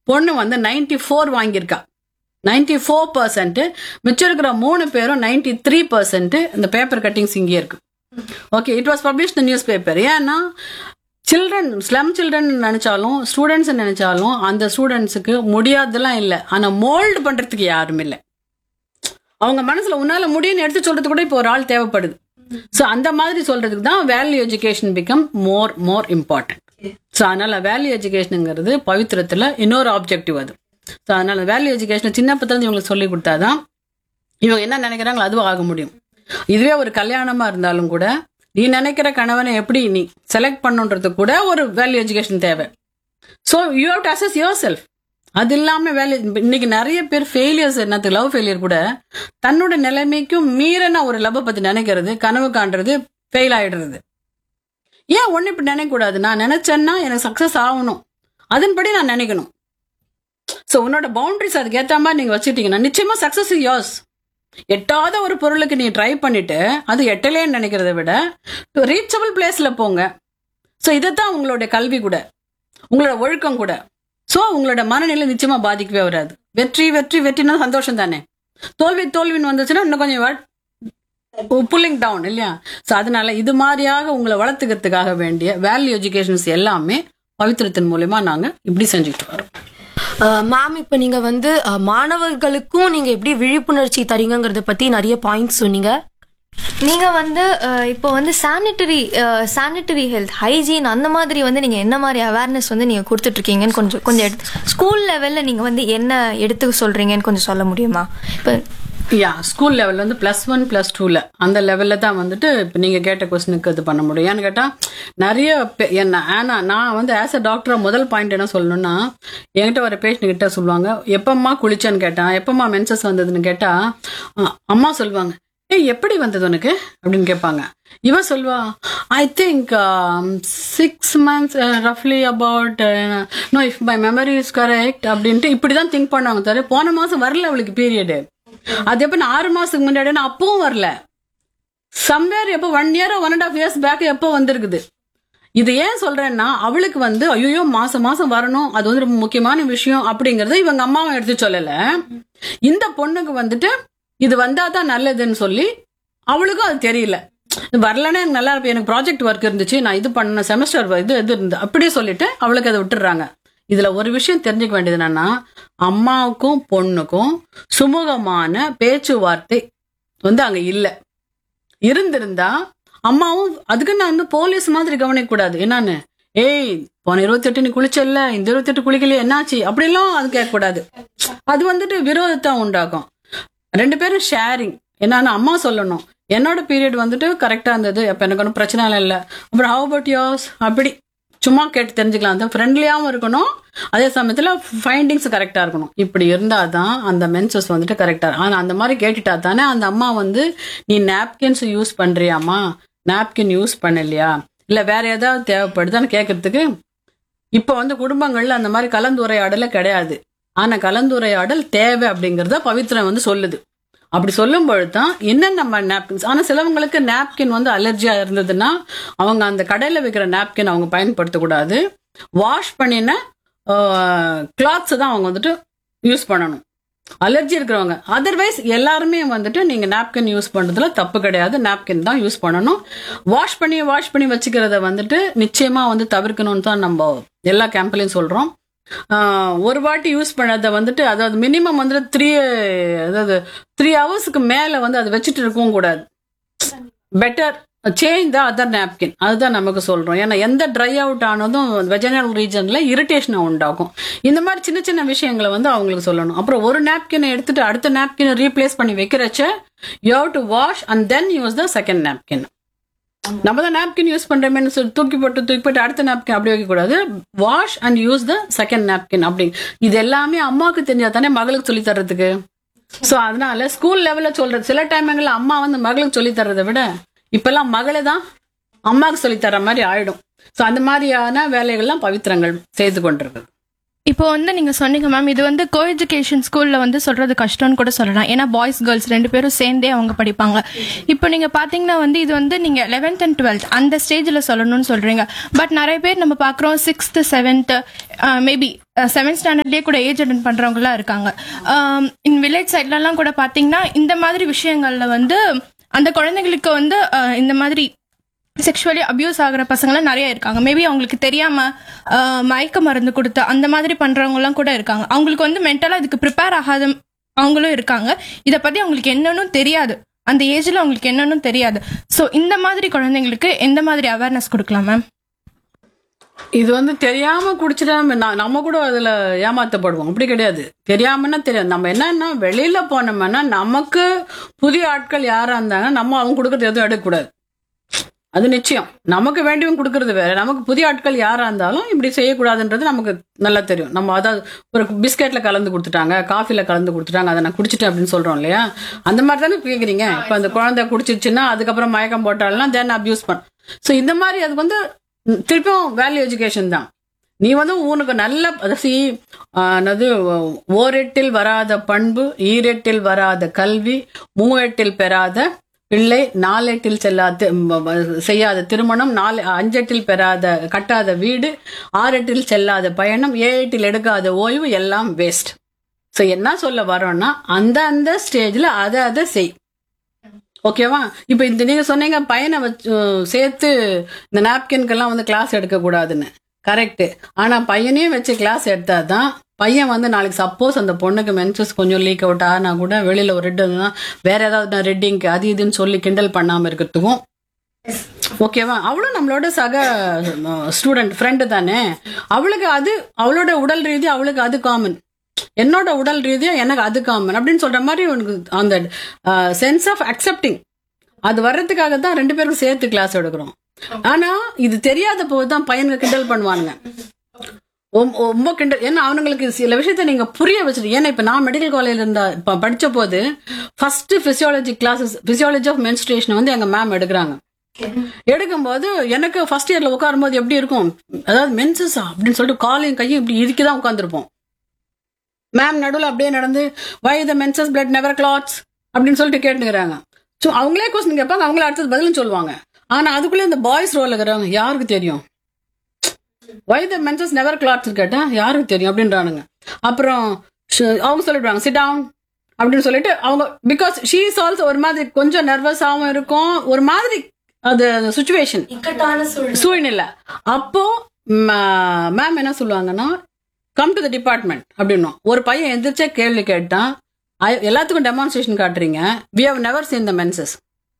பொண்ணு வந்து 94 வாங்கியிருக்கா. 94%. மிச்சம் இருக்கிற 3 பேரும் 93%. இந்த பேப்பர் கட்டிங்ஸ் இங்கே இருக்கு. Okay, it was publish the news paper. ஏன்னா சில்ட்ரன், ஸ்லம் சில்ட்ரன் நினைச்சாலும், ஸ்டூடெண்ட்ஸ் நினைச்சாலும் அந்த ஸ்டூடெண்ட்ஸுக்கு முடியாதெல்லாம் இல்லை. ஆனா மோல்டு பண்றதுக்கு யாரும் இல்லை. அவங்க மனசுல உன்னால முடியும்னு எடுத்து சொல்றது கூட இப்போ ஒரு ஆள் தேவைப்படுது. ஸோ அந்த மாதிரி சொல்றதுக்கு தான் value education become more important. So அதனால வேல்யூ எஜுகேஷனுங்கிறது பவித்திரத்துல இன்னொரு ஆப்ஜெக்டிவ் அது. ஸோ அதனால வேல்யூ எஜுகேஷன் சின்ன பத்திரம் இவங்களுக்கு சொல்லி கொடுத்தாதான் இவங்க என்ன நினைக்கிறாங்களோ அதுவும் ஆக முடியும். இதுவே ஒரு கல்யாணமா இருந்தாலும் கூட நீ நினைக்கிற கணவனை எப்படி நீ செலக்ட் பண்ணுன்றது கூட ஒரு வேல்யூ எஜுகேஷன் தேவை. So you have to assess your self. அது இல்லாம வேல்யூ, இன்னைக்கு நிறைய பேர் ஃபெயிலியர்ஸ், என்னது லவ் ஃபெயிலியர் கூட தன்னோட நிலைமைக்கும் மீறின ஒரு லவ் பத்தி நினைக்கிறது, கனவு காண்றது, ஃபெயில் ஆயிடுறது. ஏன் ஒண்ணு இப்படி நினைக்க கூடாது? நான் நினைச்சேன்னா எனக்கு சக்சஸ் ஆகணும், அதன்படி நான் நினைக்கணும். ஸோ உன்னோட பவுண்டரிஸ் அதுக்கு ஏற்ற மாதிரி நீங்க வச்சுட்டீங்கன்னா நிச்சயமா சக்சஸ் இஸ் யோர்ஸ். எட்டாத ஒரு பொருளுக்கு நீ ட்ரை பண்ணிட்டு அது எட்டலேன்னு நினைக்கிறத விட ரீச்சபிள் பிளேஸ்ல போங்க. ஸோ இதைத்தான் உங்களுடைய கல்வி கூட, உங்களோட ஒழுக்கம் கூட. ஸோ உங்களோட மனநிலை நிச்சயமா பாதிக்கவே வராது. வெற்றி வெற்றி வெற்றினா சந்தோஷம் தானே. தோல்வின்னு வந்துச்சுன்னா இன்னும் கொஞ்சம் புல்லிங் டவுன் இல்லையா? ஸோ அதனால இது மாதிரியாக உங்களை வளர்த்துக்கிறதுக்காக வேண்டிய வேல்யூ எஜுகேஷன்ஸ் எல்லாமே பவித்திரத்தின் மூலமா நாங்க இப்படி செஞ்சுட்டு வரோம். மேம், இப்போ நீங்க வந்து மாணவர்களுக்கும் நீங்க எப்படி விழிப்புணர்ச்சி தரீங்கிறத பத்தி நிறைய பாயிண்ட்ஸ் சொன்னீங்க. நீங்க வந்து இப்போ வந்து சானிட்டரி ஹெல்த், ஹைஜீன் அந்த மாதிரி வந்து நீங்க என்ன மாதிரி அவேர்னஸ் வந்து நீங்க கொடுத்துட்டு இருக்கீங்கன்னு கொஞ்சம் ஸ்கூல் லெவல்ல நீங்க வந்து என்ன எடுத்து சொல்றீங்கன்னு கொஞ்சம் சொல்ல முடியுமா? இப்போ ஸ்கூல் லெவல்ல வந்து +1 +2 அந்த லெவல்ல தான் வந்துட்டு இப்போ நீங்க கேட்ட கொஸ்டினுக்கு இது பண்ண முடியும். ஏன்னு கேட்டா நிறைய ஆனா நான் வந்து ஆஸ் அ டாக்டரா முதல் பாயிண்ட் என்ன சொல்லணும்னா, என்கிட்ட ஒரு பேஷண்ட் கிட்ட சொல்லுவாங்க, எப்பம்மா குளிச்சேன்னு கேட்டா, எப்பம்மா மென்சஸ் வந்ததுன்னு கேட்டா அம்மா சொல்லுவாங்க, எப்படி வந்தது உனக்கு அப்படின்னு கேட்பாங்க. இவன் சொல்லுவா, I think 6 months ரஃப்லி about, know if my memory is correct அப்படின்ட்டு இப்படிதான் திங்க் பண்ணாங்க. தவிர போன மாசம் வரல அவளுக்கு பீரியடு. அது எப்ப 6 மாசத்துக்கு முன்னாடி அப்பவும் வரல. சம்வேர் எப்போ 1 year 1.5 years பேக் எப்போ வந்திருக்குது. இது ஏன் சொல்றேன்னா அவளுக்கு வந்து ஐயோ மாசம் வரணும், அது வந்து ரொம்ப முக்கியமான விஷயம் அப்படிங்கறத இவங்க அம்மாவும் எடுத்து சொல்லல. இந்த பொண்ணுக்கு வந்துட்டு இது வந்தாதான் நல்லதுன்னு சொல்லி அவளுக்கும் அது தெரியல. வரலன்னா எனக்கு நல்லா இருப்பேன், எனக்கு ப்ராஜெக்ட் ஒர்க் இருந்துச்சு, நான் இது பண்ண செமஸ்டர் இது இருந்து அப்படியே சொல்லிட்டு அவளுக்கு அதை விட்டுறாங்க. இதுல ஒரு விஷயம் தெரிஞ்சுக்க வேண்டியது என்னன்னா, அம்மாவுக்கும் பொண்ணுக்கும் சுமூகமான பேச்சுவார்த்தை வந்து அங்க இல்ல. இருந்திருந்தா அம்மாவும் அதுக்கு நான் வந்து போலீஸ் மாதிரி கவனிக்க கூடாது. என்னன்னு, ஏய் போன 28 நீ குளிச்சல்ல, இந்த 28 குளிக்கலையே என்னாச்சு அப்படிலாம் அது கேட்க கூடாது. அது வந்துட்டு விரோதத்தை உண்டாக்கும். 2 பேரும் ஷேரிங். என்னன்னா அம்மா சொல்லணும், என்னோட பீரியட் வந்துட்டு கரெக்டா இருந்தது, அப்ப எனக்கு ஒன்றும் பிரச்சனை இல்லை, அப்புறம் ஹவ் அபவுட் யோர்ஸ் அப்படி சும்மா கேட்டு தெரிஞ்சுக்கலாம். ஃப்ரெண்ட்லியாகவும் இருக்கணும், அதே சமயத்துல ஃபைண்டிங்ஸ் கரெக்டா இருக்கணும். இப்படி இருந்தாதான் அந்த மென்சஸ் வந்துட்டு கரெக்டா. ஆனா அந்த மாதிரி கேட்டுட்டா தானே அந்த அம்மா வந்து நீ நாப்கின்ஸ் யூஸ் பண்றியாமா, நாப்கின் யூஸ் பண்ணலையா, இல்ல வேற ஏதாவது தேவைப்படுதான்னு கேட்கறதுக்கு. இப்ப வந்து குடும்பங்கள்ல அந்த மாதிரி கலந்துரையாடல கிடையாது. ஆனா கலந்துரையாடல் தேவை அப்படிங்கறத பவித்ரன் வந்து சொல்லுது. அப்படி சொல்லும் பொழுதுதான் என்னென்ன நம்ம நாப்கின்ஸ். ஆனா சிலவங்களுக்கு நாப்கின் வந்து அலர்ஜியா இருந்ததுன்னா அவங்க அந்த கடையில வைக்கிற நாப்கின் அவங்க பயன்படுத்தக்கூடாது. வாஷ் பண்ணின கிளாத்ஸ் தான் அவங்க வந்துட்டு யூஸ் பண்ணணும், அலர்ஜி இருக்கிறவங்க. அதர்வைஸ் எல்லாருமே வந்துட்டு நீங்க நாப்கின் யூஸ் பண்றதுல தப்பு கிடையாது, நாப்கின் தான் யூஸ் பண்ணணும். வாஷ் பண்ணி வச்சுக்கிறத வந்துட்டு நிச்சயமா வந்து தவிர்க்கணும்னு தான் நம்ம எல்லா கேம்ப்லயும் சொல்றோம். ஒரு வாட்டி யூஸ் பண்ணதை வந்துட்டு, அதாவது மினிமம் வந்து 3 ஹவர்ஸ்க்கு மேல வந்து அதை வச்சுட்டு இருக்கவும் கூடாது. Better change the other napkin, அதுதான் நமக்கு சொல்றோம். ஏன்னா எந்த ட்ரை அவுட் ஆனதும் வெஜினல் ரீஜன்ல இரிட்டேஷனை உண்டாகும். இந்த மாதிரி சின்ன சின்ன விஷயங்களை வந்து அவங்களுக்கு சொல்லணும். அப்புறம் ஒரு நாப்கினை எடுத்துட்டு அடுத்த நாப்கினை ரீப்ளேஸ் பண்ணி வைக்கிறச்ச you have to wash and then use the second napkin. நம்ம தான் நாப்கின் யூஸ் பண்றோமேன்னு சொல்லி தூக்கி போட்டு அடுத்த நாப்கின் அப்படி வைக்க கூடாது. Wash and use the second napkin அப்படி. இது எல்லாமே அம்மாவுக்கு தெரிஞ்சா தானே மகளுக்கு சொல்லி தர்றதுக்கு. சோ அதனால ஸ்கூல் லெவல்ல சொல்றது, சில டைம்ல அம்மா வந்து மகளுக்கு சொல்லி தர்றதை விட இப்பெல்லாம் மகளை தான் அம்மாவுக்கு சொல்லி தர்ற மாதிரி ஆயிடும். சோ அந்த மாதிரியான வேலைகள்லாம் பவித்திரங்கள் செய்து கொண்டிருக்கு. இப்போ வந்து நீங்க சொன்னீங்க மேம், இது வந்து கோ எஜுகேஷன் ஸ்கூல்ல வந்து சொல்றது கஷ்டம்னு கூட சொல்லலாம். ஏன்னா பாய்ஸ் கேர்ள்ஸ் 2 பேரும் சேர்ந்தே அவங்க படிப்பாங்க. இப்போ நீங்க பாத்தீங்கன்னா வந்து இது வந்து நீங்க 11th and 12th அந்த ஸ்டேஜ்ல சொல்லணும்னு சொல்றீங்க. பட் நிறைய பேர் நம்ம பாக்குறோம் 6th 7th மேபி 7th ஸ்டாண்டர்ட்லயே கூட ஏஜ் அட்டன் பண்றவங்க எல்லாம் இருக்காங்க. இன் வில்லேஜ் சைட்லலாம் கூட பாத்தீங்கன்னா இந்த மாதிரி விஷயங்கள்ல வந்து அந்த குழந்தைங்களுக்கு வந்து இந்த மாதிரி செக்ஷுவலி அபியூஸ் ஆகிற பசங்களாம் நிறைய இருக்காங்க. மேபி அவங்களுக்கு தெரியாம மயக்க மருந்து கொடுத்து அந்த மாதிரி பண்றவங்க எல்லாம் கூட இருக்காங்க. அவங்களுக்கு வந்து மென்டலா இதுக்கு ப்ரிப்பேர் ஆகாத அவங்களும் இருக்காங்க. இத பத்தி அவங்களுக்கு என்னன்னு தெரியாது, அந்த ஏஜ்ல அவங்களுக்கு என்னன்னு தெரியாது. சோ இந்த மாதிரி குழந்தைங்களுக்கு எந்த மாதிரி அவேர்னஸ் கொடுக்கலாம் மேம்? இது வந்து தெரியாம குடிச்சிட்டா நம்ம கூட அதுல ஏமாத்தப்படுவோம். அப்படி கிடையாது. தெரியாமன்னா தெரியாது. நம்ம என்னன்னா வெளியில போனோம்னா நமக்கு புதிய ஆட்கள் யாரா இருந்தாங்கன்னா நம்ம அவங்க கொடுக்கறது எதுவும் எடுக்கக்கூடாது. அது நிச்சயம். நமக்கு வேண்டியவங்க கொடுக்கறது வேற, நமக்கு புதிய ஆட்கள் யாரா இருந்தாலும் இப்படி செய்யக்கூடாதுன்றது நமக்கு நல்லா தெரியும். நம்ம அதாவது ஒரு பிஸ்கெட்ல கலந்து கொடுத்துட்டாங்க, காஃபில கலந்து கொடுத்துட்டாங்க, அதை நான் குடிச்சிட்டேன் அப்படின்னு சொல்றோம் இல்லையா? அந்த மாதிரி தானே கேக்குறீங்க. இப்ப அந்த குழந்தை குடிச்சிருச்சுன்னா அதுக்கப்புறம் மயக்கம் போட்டாலும் தென் அபியூஸ் பண்ண. ஸோ இந்த மாதிரி அதுக்கு வந்து திருப்பியும் வேல்யூ எஜுகேஷன் தான். நீ வந்து உனக்கு நல்ல அதாவது ஓரெட்டில் வராத பண்பு, ஈரெட்டில் வராத கல்வி, மூவெட்டில் பெறாத பிள்ளை, 4 எட்டில் செய்யாத திருமணம், 5 எட்டில் பெறாத கட்டாத வீடு, 6 எட்டில் செல்லாத பயணம், 7 எட்டில் எடுக்காத ஓய்வு, எல்லாம் வேஸ்ட். ஸோ என்ன சொல்ல வரோம்னா அந்த ஸ்டேஜ்ல அதை செய். ஓகேவா? இப்ப இந்த நீங்க சொன்னீங்க பையனை சேர்த்து இந்த நாப்கின்கெல்லாம் வந்து கிளாஸ் எடுக்க கூடாதுன்னு. கரெக்ட். ஆனா பையனையும் வச்சு கிளாஸ் எடுத்தாதான் பையன் வந்து நாளைக்கு சப்போஸ் அந்த பொண்ணுக்கு மென்சஸ் கொஞ்சம் லீக் அவுட் ஆனா கூட வெளியில ஒரு ரெட் வேற ஏதாவது ரெட்டிங்க்கு அது இதுன்னு சொல்லி கிண்டல் பண்ணாம இருக்கிறதுக்கும். ஓகேவா? அவளும் நம்மளோட சக ஸ்டூடெண்ட் ஃப்ரெண்டு தானே. அவளுக்கு அது அவளோட உடல் ரீதியா அவளுக்கு அது காமன், என்னோட உடல் ரீதியா எனக்கு அது காமன் அப்படின்னு சொல்ற மாதிரி உனக்கு அந்த சென்ஸ் ஆஃப் அக்செப்டிங் அது வர்றதுக்காக தான் 2 பேரும் சேர்த்து கிளாஸ் எடுக்கிறோம். ஆனா இது தெரியாத போதுதான் பையனுக்கு கிண்டல் பண்ணுவானுங்க. ரொம்ப கிண்டல். ஏன்னா அவனுங்களுக்கு சில விஷயத்த நீங்க புரிய வச்சுட்டு. ஏன்னா இப்ப நான் மெடிக்கல் காலேஜ்ல இருந்த படிச்ச போது first physiology classes, physiology of menstruation வந்து எங்க மேம் எடுக்கிறாங்க. எடுக்கும்போது எனக்கு ஃபர்ஸ்ட் இயர்ல உட்காரும் போது எப்படி இருக்கும், அதாவது மென்சஸ் அப்படின்னு சொல்லிட்டு காலையும் கையும் இப்படி இதுக்குதான் உட்காந்துருப்போம். மேம் நடுவில் அப்படியே நடந்து வை த மென்சஸ் பிளட் நெவர் கிளாட்ஸ் அப்படின்னு சொல்லிட்டு கேட்டுக்கிறாங்க. ஸோ அவங்களே கொஸ்டின் கேட்பாங்க, அவங்களே அடுத்தது பதிலும் சொல்லுவாங்க. ஆனா அதுக்குள்ளே இந்த பாய்ஸ் ரோல் இருக்கிறவங்க யாருக்கு தெரியும் வை த மென்சஸ் நெவர் கிளாட்ஸ் கேட்டா யாருக்கு தெரியும் அப்படின்றானுங்க. அப்புறம் அவங்க சொல்லிடுவாங்க சிட் டவுன் அப்படின்னு சொல்லிட்டு அவங்க, பிகாஸ் ஷீ இஸ் ஆல்சோ ஒரு மாதிரி கொஞ்சம் நர்வஸாகவும் இருக்கும், ஒரு மாதிரி அது சுச்சுவேஷன் சூழ்நிலை. அப்போ மேம் என்ன சொல்லுவாங்கன்னா கம் டு த டிபார்ட்மெண்ட் அப்படின்னும். ஒரு பையன் எந்திரிச்சே கேள்வி கேட்டான், எல்லாத்துக்கும் டெமான்ஸ்ட்ரேஷன் காட்டுறீங்க, we have never seen the menses.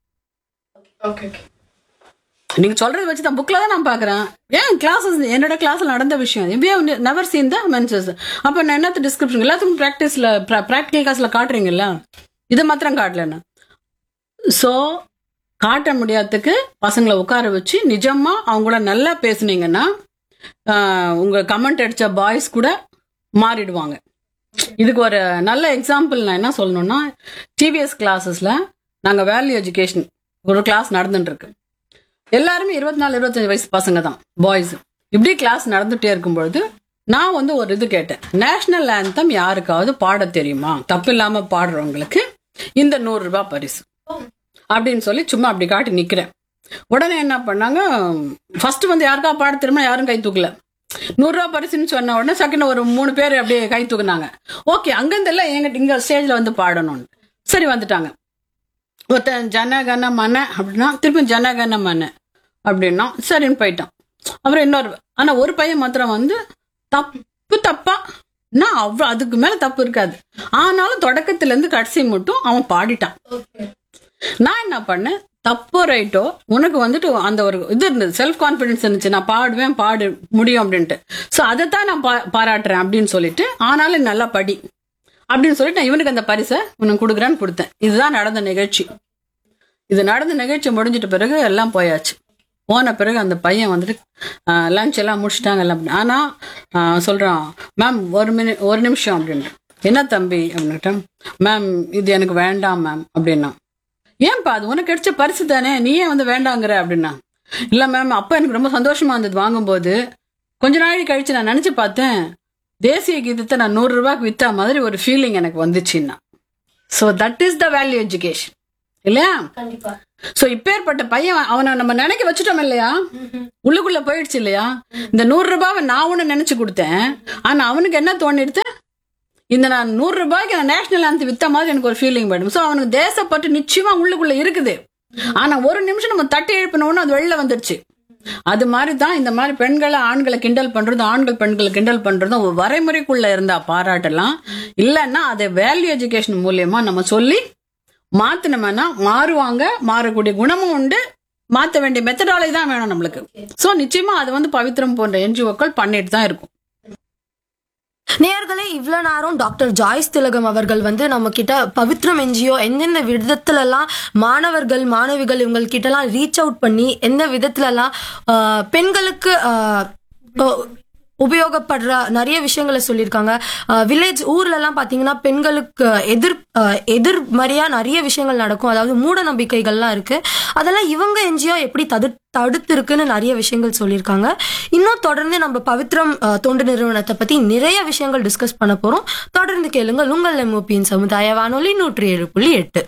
நீங்க சொல்றதை வச்சு தான் புக்ல தான் நான் பாக்குறேன். ஏன் கிளாஸஸ் என்னோட கிளாஸ்ல நடந்த விஷயம், we have never seen the menses. அப்ப நான் என்னத்த டிஸ்கிரிப்ஷன் எல்லாத்துக்கும் ப்ராக்டிக்கல் கிளாஸ்ல காட்டுறீங்கல்ல, இதை மாத்திரம் காட்டலன்னா. ஸோ காட்ட முடியாததுக்கு பசங்களை உட்கார வச்சு நிஜமா அவங்க கூட நல்லா பேசுனீங்கன்னா உங்க கமெண்ட் அடிச்ச பாய்ஸ் கூட மாறிடுவாங்க. இதுக்கு ஒரு நல்ல எக்ஸாம்பிள் நான் என்ன சொல்லணும்னா, டிவிஎஸ் கிளாஸஸ்ல நாங்க வேல்யூ எஜுகேஷன் ஒரு கிளாஸ் நடந்துட்டு இருக்கு. எல்லாருமே 24-25 வயசு பசங்க தான், பாய்ஸ். இப்படி கிளாஸ் நடந்துட்டே இருக்கும்பொழுது நான் வந்து ஒரு இது கேட்டேன், நேஷனல் ஆந்தம் யாருக்காவது பாட தெரியுமா, தப்பு இல்லாம பாடுறவங்களுக்கு இந்த 100 ரூபாய் பரிசு அப்படின்னு சொல்லி சும்மா அப்படி காட்டி நிக்கிறேன். உடனே என்ன பண்ணாங்க, ஃபர்ஸ்ட் வந்து யாருக்கா பாட தெரியுமா, யாரும் கை தூக்கல. 100 ரூபாய் பரிசுன்னு சொன்ன உடனே சக்குன்னு ஒரு 3 பேர் அப்படியே கை தூக்குனாங்க. ஓகே, அங்கிருந்து எல்லாம் எங்கிட்ட இங்க ஸ்டேஜ்ல வந்து பாடணும்னு சரி வந்துட்டாங்க. ஒருத்தன் ஜனகன மன அப்படின்னா திருப்பி ஜனகன மன அப்படின்னா சரின்னு போயிட்டான். அப்புறம் இன்னொரு, ஆனா ஒரு பையன் மாத்திரம் வந்து தப்பா நான் அவ்வளவு அதுக்கு மேல தப்பு இருக்காது, ஆனாலும் தொடக்கத்துல இருந்து கடைசி மட்டும் அவன் பாடிட்டான். நான் என்ன பண்ணேன், தப்போ ரைட்டோ உனக்கு வந்துட்டு அந்த ஒரு இது இருந்தது, செல்ஃப் கான்பிடன்ஸ் இருந்துச்சு, நான் பாடுவேன் பாடு முடியும் அப்படின்ட்டு. ஸோ அதைத்தான் நான் பாராட்டுறேன் அப்படின்னு சொல்லிட்டு, ஆனாலும் நல்லா படி அப்படின்னு சொல்லிட்டு நான் இவனுக்கு அந்த பரிசை உனக்கு கொடுக்குறேன்னு கொடுத்தேன். இதுதான் நடந்த நிகழ்ச்சி. இது நடந்த நிகழ்ச்சி முடிஞ்சிட்ட பிறகு எல்லாம் போயாச்சு. போன பிறகு அந்த பையன் வந்துட்டு லஞ்ச் எல்லாம் முடிச்சுட்டாங்க எல்லாம். ஆனா சொல்றான், மேம் ஒரு நிமிஷம் அப்படின்ட்டு. என்ன தம்பி அப்படின்ட்டேன். மேம் இது எனக்கு வேண்டாம் மேம் அப்படின்னா. ஏன்பா, அது உனக்கு கிடைச்ச பரிசு தானே, நீயே வந்து வேண்டாங்கிற அப்படின்னா. இல்ல மேம், அப்ப எனக்கு ரொம்ப சந்தோஷமா இருந்தது வாங்கும்போது. கொஞ்ச நாள் கழிச்சு நான் நினைச்சு பார்த்தேன், தேசிய கீதத்தை நான் 100 ரூபாய்க்கு வித்தா மாதிரி ஒரு ஃபீலிங் எனக்கு வந்துச்சுன்னா, so that is the value education இல்லையா? சோ இப்பேற்பட்ட பையன் அவனை நம்ம நினைக்க வச்சுட்டோம் இல்லையா, உள்ளுக்குள்ள போயிடுச்சு இல்லையா. இந்த 100 ரூபாவை நான் ஒண்ணு நினைச்சு கொடுத்தேன், ஆனா அவனுக்கு என்ன தோணிடுது, இந்த நான் 100 ரூபாய்க்கு நான் நேஷனல் ஆந்தி வித்த மாதிரி எனக்கு ஒரு ஃபீலிங் போயிடும். சோ அவனுக்கு தேசப்பட்டு நிச்சயமா உள்ளுக்குள்ள இருக்குது. ஆனா ஒரு நிமிஷம் நம்ம தட்டி எழுப்பினோன்னு அது வெளில வந்துடுச்சு. அது மாதிரி தான் இந்த மாதிரி பெண்களை ஆண்களை கிண்டல் பண்றதும் ஆண்கள் பெண்களை கிண்டல் பண்றதும் ஒரு வரைமுறைக்குள்ள இருந்தா பாராட்டலாம். இல்லைன்னா அதை வேல்யூ எஜுகேஷன் மூலியமா நம்ம சொல்லி மாத்தினோம்னா மாறுவாங்க. மாறக்கூடிய குணமும் உண்டு, மாத்த வேண்டிய மெத்தடாலஜி தான் வேணும் நம்மளுக்கு. சோ நிச்சயமா அது வந்து பவித்ரம் போன்ற என்ஜிஓக்கள் பண்ணிட்டு தான் இருக்கும். நேயர்களே, இவ்வளவு நேரம் டாக்டர் ஜாய்ஸ் திலகம் அவர்கள் வந்து நம்ம கிட்ட பவித்ரம் என்ஜிஓ எந்தெந்த விதத்துல எல்லாம் மாணவர்கள் மாணவிகள் இவங்க கிட்ட எல்லாம் ரீச் அவுட் பண்ணி எந்த விதத்துல எல்லாம் பெண்களுக்கு உபயோகப்படுற நிறைய விஷயங்களை சொல்லியிருக்காங்க. வில்லேஜ் ஊர்ல எல்லாம் பாத்தீங்கன்னா பெண்களுக்கு எதிர்மறையா நிறைய விஷயங்கள் நடக்கும், அதாவது மூட நம்பிக்கைகள்லாம் இருக்கு. அதெல்லாம் இவங்க என்ஜிஓ எப்படி தடுத்து இருக்குன்னு நிறைய விஷயங்கள் சொல்லியிருக்காங்க. இன்னும் தொடர்ந்து நம்ம பவித்ரம் தொண்டு நிறுவனத்தை பத்தி நிறைய விஷயங்கள் டிஸ்கஸ் பண்ண போறோம். தொடர்ந்து கேளுங்கள் உங்கள் எம்ஓபியின் சமுதாய வானொலி 107.8.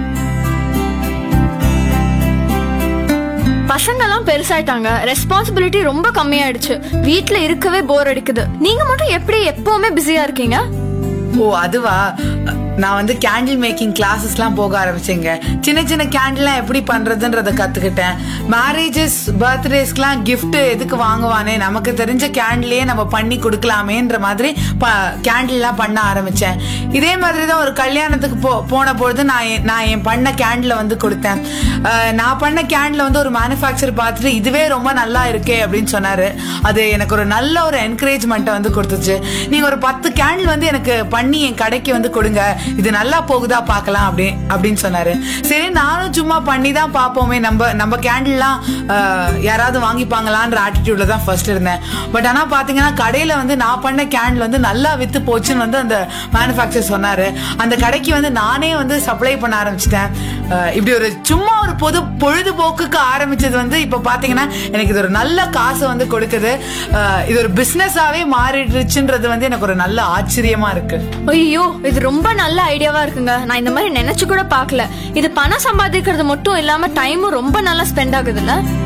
பசங்கெல்லாம் பெருசாயிட்டாங்க, ரெஸ்பான்சிபிலிட்டி ரொம்ப கம்மியாயிடுச்சு, வீட்ல இருக்கவே போர் அடிக்குது. நீங்க மட்டும் எப்படி எப்பவுமே பிஸியா இருக்கீங்க? ஓ அதுவா, நான் வந்து கேண்டில் மேக்கிங் கிளாஸஸ்லாம் போக ஆரம்பிச்சேங்க. சின்ன சின்ன கேண்டில்லாம் எப்படி பண்றதுன்றத கத்துக்கிட்டேன். மேரேஜஸ் பர்த்டேஸ்க்குலாம் கிஃப்ட் எதுக்கு வாங்குவானே, நமக்கு தெரிஞ்ச கேண்டிலே நம்ம பண்ணி கொடுக்கலாமேன்ற மாதிரி கேண்டில்லாம் பண்ண ஆரம்பிச்சேன். இதே மாதிரி தான் ஒரு கல்யாணத்துக்கு போன பொழுது நான் என் பண்ண கேண்டில் வந்து கொடுத்தேன். நான் பண்ண கேண்டில் வந்து ஒரு மேனுஃபேக்சர் பார்த்துட்டு இதுவே ரொம்ப நல்லா இருக்கே அப்படின்னு சொன்னாரு. அது எனக்கு ஒரு நல்ல ஒரு என்கரேஜ்மெண்ட்டை வந்து கொடுத்துச்சு. நீங்க ஒரு 10 கேண்டில் வந்து எனக்கு பண்ணி என் கடைக்கு வந்து கொடுங்க, இது நல்லா போகுதா பாக்கலாம் அப்படின்னு சொன்னாரு. சரி நானும் சும்மா பண்ணி தான் பாப்போமே, நம்ம கேண்டில்லாம் யாராவது வாங்கிப்பாங்களான்ற ஆட்டிடியூட்ல தான் ஃபர்ஸ்ட் இருந்தேன். பட் ஆனா பாத்தீங்கன்னா கடையில வந்து நான் பண்ண கேண்டில் வந்து நல்லா வித்து போச்சுன்னு வந்து அந்த மேனுஃபேக்சர் சொன்னாரு. அந்த கடைக்கு வந்து நானே வந்து சப்ளை பண்ண ஆரம்பிச்சிட்டேன். இப்படி ஒரு சும்மா ஒரு பொழுதுபோக்குக்கு ஆரம்பிச்சது வந்து இப்ப பாத்தீங்கன்னா எனக்கு இது ஒரு நல்ல காசை வந்து கொடுக்குது. இது ஒரு பிசினஸாவே மாறிடுச்சுன்றது வந்து எனக்கு ஒரு நல்ல ஆச்சரியமா இருக்கு. ஐயோ, இது ரொம்ப நல்ல ஐடியாவா இருக்குங்க. நான் இந்த மாதிரி நினைச்சு கூட பாக்கல. இது பணம் சம்பாதிக்கிறது மட்டும் இல்லாம டைமும் ரொம்ப நல்லா ஸ்பெண்ட் ஆகுதுல்ல.